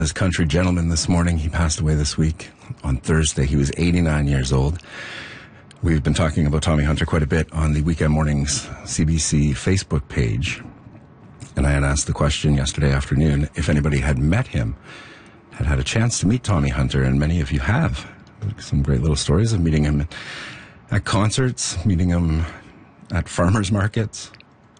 As country gentleman this morning, he passed away this week on Thursday. He was 89 years old. We've been talking about Tommy Hunter quite a bit on the Weekend Mornings CBC Facebook page. And I had asked the question yesterday afternoon if anybody had met him, had a chance to meet Tommy Hunter, and many of you have. Some great little stories of meeting him at concerts, meeting him at farmers markets.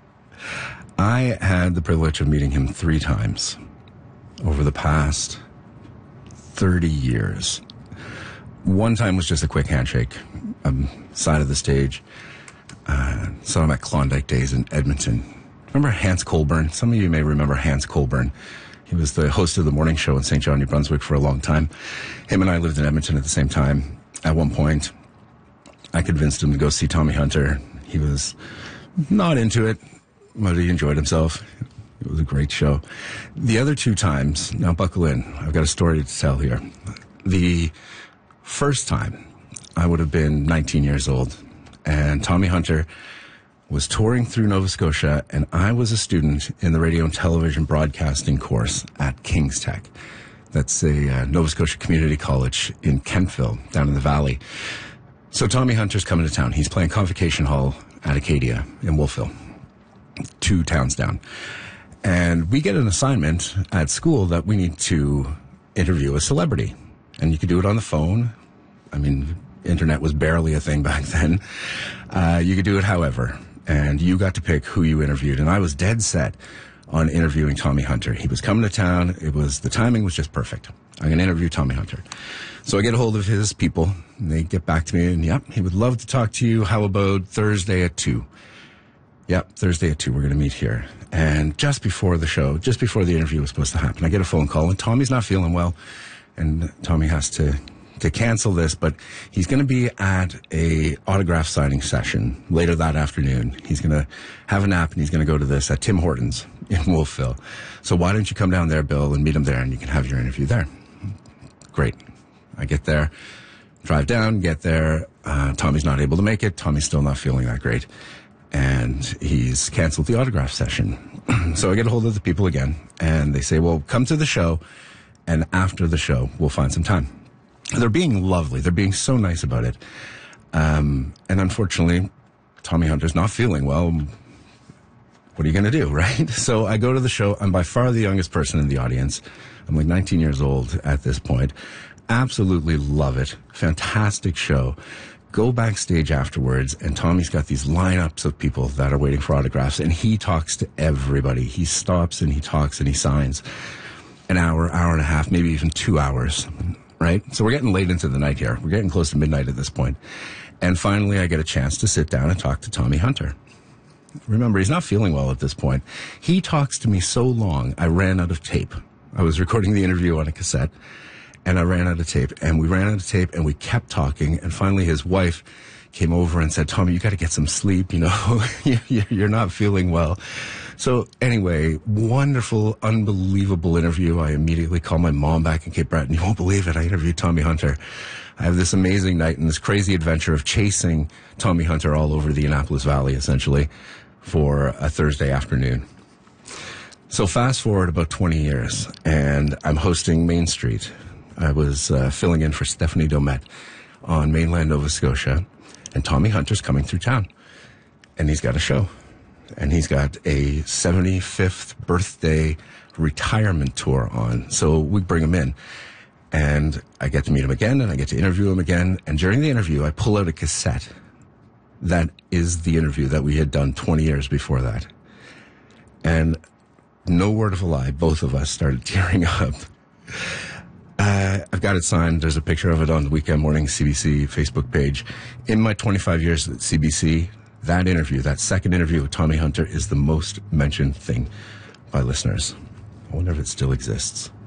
I had the privilege of meeting him 3 times over the past 30 years. One time was just a quick handshake, side of the stage. Saw him at Klondike Days in Edmonton. Remember Hans Colburn? Some of you may remember Hans Colburn. He was the host of the morning show in St. John, New Brunswick for a long time. Him and I lived in Edmonton at the same time. At one point, I convinced him to go see Tommy Hunter. He was not into it, but he enjoyed himself. It was a great show. The other 2 times, now buckle in, I've got a story to tell here. The first time, I would have been 19 years old, and Tommy Hunter was touring through Nova Scotia, and I was a student in the radio and television broadcasting course at King's Tech. That's a Nova Scotia Community College in Kentville, down in the valley. So Tommy Hunter's coming to town. He's playing Convocation Hall at Acadia in Wolfville, 2 towns down. And we get an assignment at school that we need to interview a celebrity. And you could do it on the phone. I mean, internet was barely a thing back then. You could do it however. And you got to pick who you interviewed. And I was dead set on interviewing Tommy Hunter. He was coming to town. The timing was just perfect. I'm going to interview Tommy Hunter. So I get a hold of his people, and they get back to me, and yep, he would love to talk to you. How about Thursday at 2? Yep, Thursday at 2, we're going to meet here. And just before the show, just before the interview was supposed to happen, I get a phone call, and Tommy's not feeling well, and Tommy has to cancel this, but he's going to be at a autograph signing session later that afternoon. He's going to have a nap, and he's going to go to this at Tim Hortons in Wolfville. So why don't you come down there, Bill, and meet him there, and you can have your interview there. Great. I get there, drive down, get there. Tommy's not able to make it. Tommy's still not feeling that great. And he's canceled the autograph session. So I get a hold of the people again, and they say, well, come to the show, and after the show, we'll find some time. They're being lovely. They're being so nice about it. And unfortunately, Tommy Hunter's not feeling well. What are you going to do, right? So I go to the show. I'm by far the youngest person in the audience. I'm like 19 years old at this point. Absolutely love it. Fantastic show. Go backstage afterwards, and Tommy's got these lineups of people that are waiting for autographs, and he talks to everybody. He stops and he talks and he signs an hour, hour and a half, maybe even 2 hours, right? So we're getting late into the night here. We're getting close to midnight at this point. And finally, I get a chance to sit down and talk to Tommy Hunter. Remember, he's not feeling well at this point. He talks to me so long, I ran out of tape. I was recording the interview on a cassette, and I ran out of tape. And we ran out of tape, and we kept talking. And finally, his wife came over and said, Tommy, you got to get some sleep. You know, you're not feeling well. So anyway, wonderful, unbelievable interview. I immediately called my mom back in Cape Breton. You won't believe it. I interviewed Tommy Hunter. I have this amazing night and this crazy adventure of chasing Tommy Hunter all over the Annapolis Valley, essentially, for a Thursday afternoon. So fast forward about 20 years, and I'm hosting Main Street. I was filling in for Stephanie Domet on mainland Nova Scotia, and Tommy Hunter's coming through town, and he's got a show. And he's got a 75th birthday retirement tour on. So we bring him in, and I get to meet him again, and I get to interview him again. And during the interview, I pull out a cassette. That is the interview that we had done 20 years before that. And no word of a lie, both of us started tearing up. I've got it signed. There's a picture of it on the Weekend Morning CBC Facebook page. In my 25 years at CBC, that interview, that second interview with Tommy Hunter, is the most mentioned thing by listeners. I wonder if it still exists.